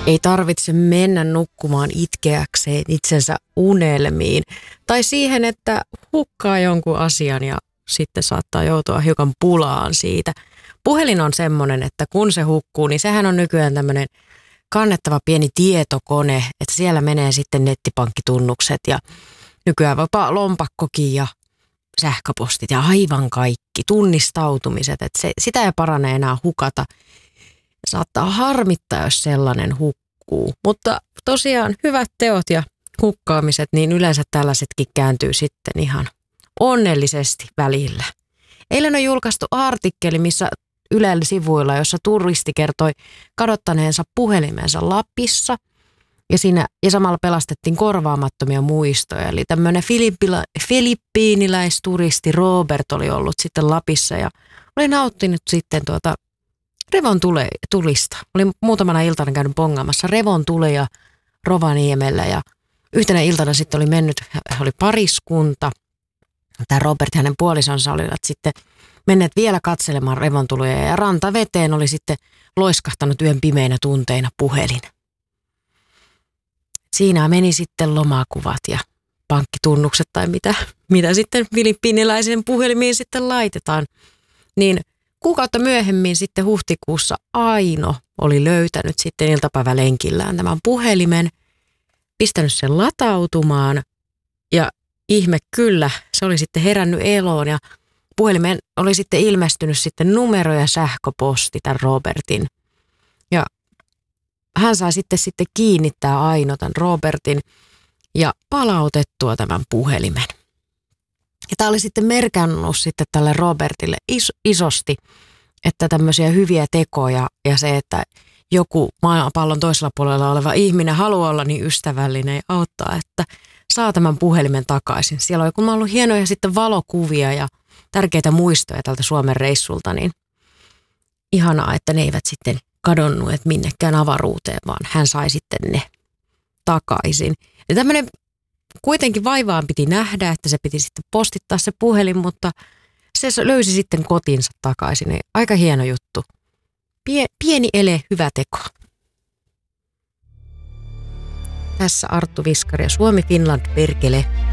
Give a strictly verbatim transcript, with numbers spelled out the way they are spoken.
Ei tarvitse mennä nukkumaan itkeäkseen itsensä unelmiin. Tai siihen, että hukkaa jonkun asian ja sitten saattaa joutua hiukan pulaan siitä. Puhelin on semmoinen, että kun se hukkuu, niin sehän on nykyään tämmöinen kannettava pieni tietokone, että siellä menee sitten nettipankkitunnukset ja nykyään vapaa lompakkokin ja sähköpostit ja aivan kaikki, tunnistautumiset, että se, sitä ei parane enää hukata. Saattaa harmittaa, jos sellainen hukkuu, mutta tosiaan hyvät teot ja hukkaamiset, niin yleensä tällaisetkin kääntyy sitten ihan onnellisesti välillä. Eilen on julkaistu artikkeli, missä Ylen sivuilla, jossa turisti kertoi kadottaneensa puhelimensa Lapissa ja, siinä, ja samalla pelastettiin korvaamattomia muistoja. Eli tämmöinen filippiiniläisturisti Robert oli ollut sitten Lapissa ja oli nauttinut sitten tuota revon tule, tulista. Oli muutamana iltana käynyt bongaamassa revon tuleja Rovaniemellä ja yhtenä iltana sitten oli mennyt, oli pariskunta. Tämä Robert ja hänen puolisonsa olivat sitten menneet vielä katselemaan revontuloja ja rantaveteen oli sitten loiskahtanut yön pimeinä tunteina puhelin. Siinä meni sitten lomakuvat ja pankkitunnukset tai mitä, mitä sitten filippiiniläisen puhelimiin sitten laitetaan. Niin kuukautta myöhemmin sitten huhtikuussa Aino oli löytänyt sitten iltapäivälenkillään tämän puhelimen, pistänyt sen latautumaan ja ihme kyllä, se oli sitten herännyt eloon ja puhelimeen oli sitten ilmestynyt sitten numero ja sähköposti tämän Robertin. Ja hän sai sitten, sitten kiinnittää Aino tämän Robertin ja palautettua tämän puhelimen. Ja tämä oli sitten merkannut sitten tälle Robertille is- isosti, että tämmöisiä hyviä tekoja ja se, että joku maapallon toisella puolella oleva ihminen haluaa olla niin ystävällinen ja auttaa, että saa tämän puhelimen takaisin. Siellä on joku ollut hienoja sitten valokuvia ja tärkeitä muistoja tältä Suomen reissulta, niin ihanaa, että ne eivät sitten kadonneet minnekään avaruuteen, vaan hän sai sitten ne takaisin. Ja tämmöinen kuitenkin vaivaan piti nähdä, että se piti sitten postittaa se puhelin, mutta se löysi sitten kotinsa takaisin. Niin aika hieno juttu. Pie, pieni ele, hyvä teko. Tässä Arttu Viskari ja Suomi Finland perkele.